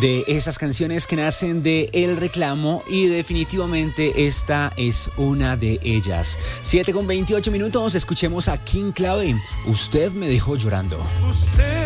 de esas canciones que nacen de el reclamo y definitivamente esta es una de ellas. 7:28 minutos, escuchemos a King Clave. Usted me dejó llorando.